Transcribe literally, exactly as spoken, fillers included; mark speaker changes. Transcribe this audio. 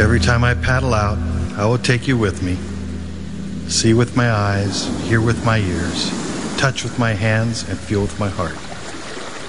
Speaker 1: Every time I paddle out, I will take you with me. See with my eyes, hear with my ears, touch with my hands, and feel with my heart.